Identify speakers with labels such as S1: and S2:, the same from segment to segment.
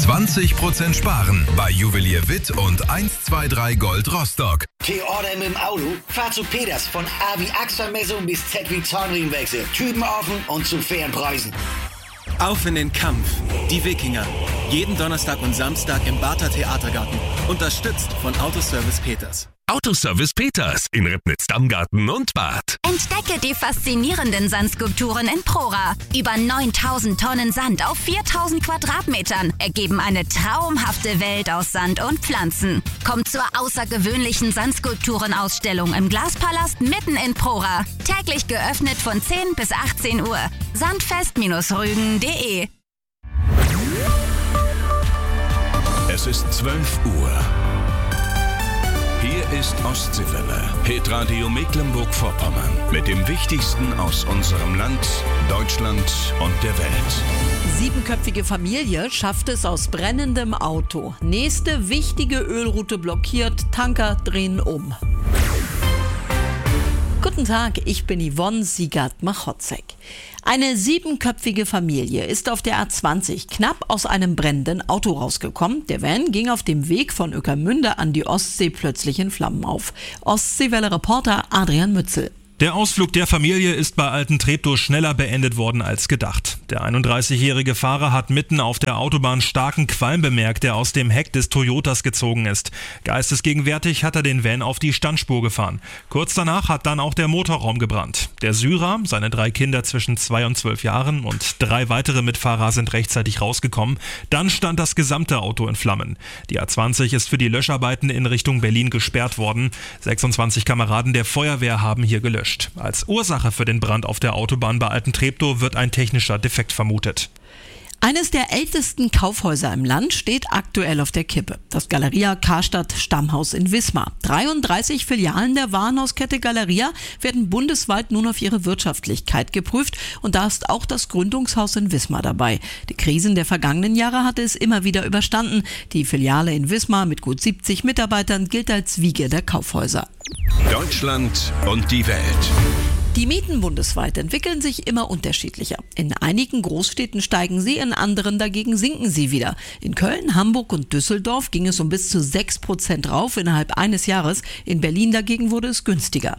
S1: 20% sparen bei Juwelier Witt und 123 Gold Rostock.
S2: T-Order mit dem Auto? Fahr zu Peters von A wie Achselmessung bis Z wie Zahnriemenwechsel. Typen offen und zu fairen Preisen.
S3: Auf in den Kampf. Die Wikinger. Jeden Donnerstag und Samstag im Barther Theatergarten. Unterstützt von Autoservice Peters.
S4: Autoservice Peters in Ribnitz-Dammgarten und Bad.
S5: Entdecke die faszinierenden Sandskulpturen in Prora. Über 9000 Tonnen Sand auf 4000 Quadratmetern ergeben eine traumhafte Welt aus Sand und Pflanzen. Komm zur außergewöhnlichen Sandskulpturenausstellung im Glaspalast mitten in Prora. Täglich geöffnet von 10 bis 18 Uhr. Sandfest-rügen.de.
S4: Es ist 12 Uhr. Hier ist Ostseewelle, Hitradio Mecklenburg-Vorpommern. Mit dem Wichtigsten aus unserem Land, Deutschland und der Welt.
S6: 7-köpfige Familie schafft es aus brennendem Auto. Nächste wichtige Ölroute blockiert, Tanker drehen um. Guten Tag, ich bin Yvonne Siegert-Machotzek. Eine 7-köpfige Familie ist auf der A20 knapp aus einem brennenden Auto rausgekommen. Der Van ging auf dem Weg von Ueckermünde an die Ostsee plötzlich in Flammen auf. Ostseewelle-Reporter Adrian Mützel.
S7: Der Ausflug der Familie ist bei Altentreptow schneller beendet worden als gedacht. Der 31-jährige Fahrer hat mitten auf der Autobahn starken Qualm bemerkt, der aus dem Heck des Toyotas gezogen ist. Geistesgegenwärtig hat er den Van auf die Standspur gefahren. Kurz danach hat dann auch der Motorraum gebrannt. Der Syrer, seine 3 Kinder zwischen 2 und 12 Jahren und 3 weitere Mitfahrer sind rechtzeitig rausgekommen. Dann stand das gesamte Auto in Flammen. Die A20 ist für die Löscharbeiten in Richtung Berlin gesperrt worden. 26 Kameraden der Feuerwehr haben hier gelöscht. Als Ursache für den Brand auf der Autobahn bei Altentreptow wird ein technischer Defekt vermutet.
S6: Eines der ältesten Kaufhäuser im Land steht aktuell auf der Kippe. Das Galeria Karstadt Stammhaus in Wismar. 33 Filialen der Warenhauskette Galeria werden bundesweit nun auf ihre Wirtschaftlichkeit geprüft. Und da ist auch das Gründungshaus in Wismar dabei. Die Krisen der vergangenen Jahre hatte es immer wieder überstanden. Die Filiale in Wismar mit gut 70 Mitarbeitern gilt als Wiege der Kaufhäuser.
S4: Deutschland und die Welt.
S6: Die Mieten bundesweit entwickeln sich immer unterschiedlicher. In einigen Großstädten steigen sie, in anderen dagegen sinken sie wieder. In Köln, Hamburg und Düsseldorf ging es um bis zu 6% rauf innerhalb eines Jahres. In Berlin dagegen wurde es günstiger.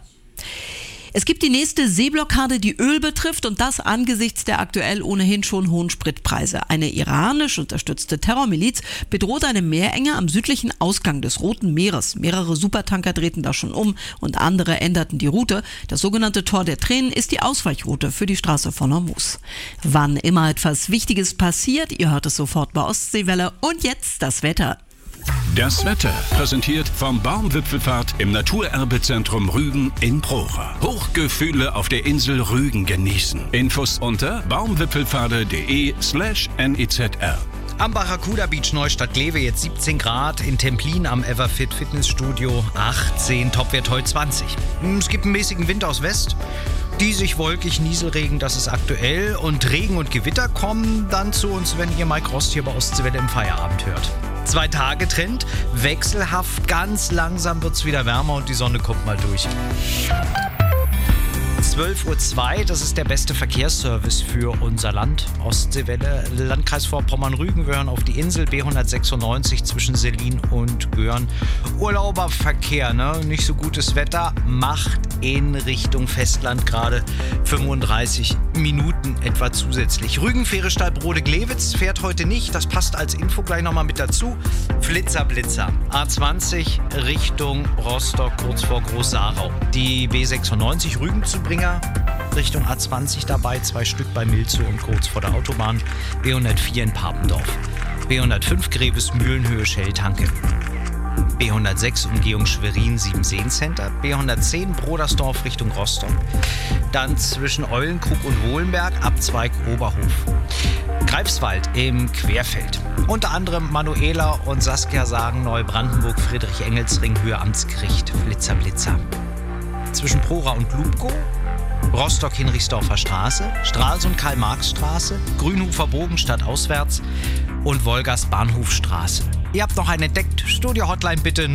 S6: Es gibt die nächste Seeblockade, die Öl betrifft, und das angesichts der aktuell ohnehin schon hohen Spritpreise. Eine iranisch unterstützte Terrormiliz bedroht eine Meerenge am südlichen Ausgang des Roten Meeres. Mehrere Supertanker drehten da schon um und andere änderten die Route. Das sogenannte Tor der Tränen ist die Ausweichroute für die Straße von Hormuz. Wann immer etwas Wichtiges passiert, ihr hört es sofort bei Ostseewelle. Und jetzt das Wetter.
S4: Das Wetter präsentiert vom Baumwipfelfahrt im Naturerbezentrum Rügen in Prora. Hochgefühle auf der Insel Rügen genießen. Infos unter baumwipfelfahrt.de/NIZR.
S8: Am Barracuda Beach Neustadt-Glewe jetzt 17 Grad, in Templin am Everfit Fitnessstudio 18, Topwert heute 20. Es gibt einen mäßigen Wind aus West, diesig, wolkig, Nieselregen, das ist aktuell, und Regen und Gewitter kommen dann zu uns, wenn ihr Mike Rost hier bei Ostseewelle im Feierabend hört. 2-Tage-Trend, wechselhaft, ganz langsam wird's wieder wärmer und die Sonne kommt mal durch. 12:02 Uhr, das ist der beste Verkehrsservice für unser Land. Ostseewelle, Landkreis Vorpommern-Rügen. Wir hören auf die Insel B196 zwischen Selin und Göhren. Urlauberverkehr, nicht so gutes Wetter, macht in Richtung Festland gerade 35 Minuten etwa zusätzlich. Rügen-Fähre-Stallbrode-Glewitz fährt heute nicht, das passt als Info gleich nochmal mit dazu. Flitzer-Blitzer, A20 Richtung Rostock, kurz vor Groß-Sarau. Die B96 Rügen-Zubringer Richtung A20 dabei, 2 Stück bei Milzow und kurz vor der Autobahn. B104 in Papendorf. B105 Grevesmühlenhöhe Schelltanke. B106 Umgehung Schwerin, Siebenseen-Center. B110 Brodersdorf Richtung Rostock. Dann zwischen Eulenkrug und Wohlenberg Abzweig Oberhof. Greifswald im Querfeld. Unter anderem Manuela und Saskia sagen Neubrandenburg, Friedrich-Engelsring, Höhe Amtsgericht, Flitzer-Blitzer. Zwischen Prora und Lubko, Rostock-Hinrichsdorfer Straße, Stralsund Karl-Marx-Straße, Grünhofer Bogen stadtauswärts und Wolgast Bahnhofstraße. Ihr habt noch einen entdeckt. Studio-Hotline bitte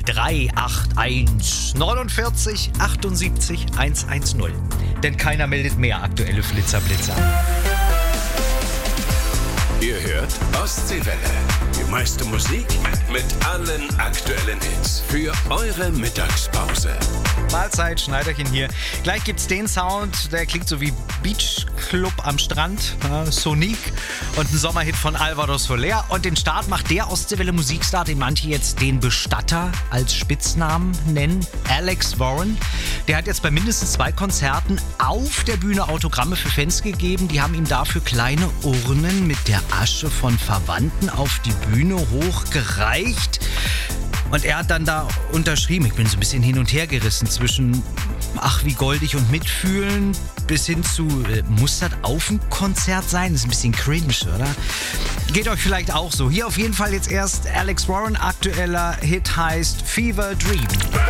S8: 0381 49 78 110. Denn keiner meldet mehr aktuelle Flitzer-Blitzer.
S4: Ihr hört Ostseewelle. Die meiste Musik mit allen aktuellen Hits für eure Mittagspause.
S8: Mahlzeit, Schneiderchen hier. Gleich gibt's den Sound, der klingt so wie Beach Club am Strand, Sonic und ein Sommerhit von Alvaro Soler. Und den Start macht der Ostseewelle Musikstar, den manche jetzt den Bestatter als Spitznamen nennen, Alex Warren. Der hat jetzt bei mindestens 2 Konzerten auf der Bühne Autogramme für Fans gegeben. Die haben ihm dafür kleine Urnen mit der Asche von Verwandten auf die Bühne hochgereicht. Und er hat dann da unterschrieben, ich bin so ein bisschen hin und her gerissen zwischen ach wie goldig und mitfühlen bis hin zu muss das auf ein Konzert sein? Das ist ein bisschen cringe, oder? Geht euch vielleicht auch so. Hier auf jeden Fall jetzt erst Alex Warren, aktueller Hit heißt Fever Dream.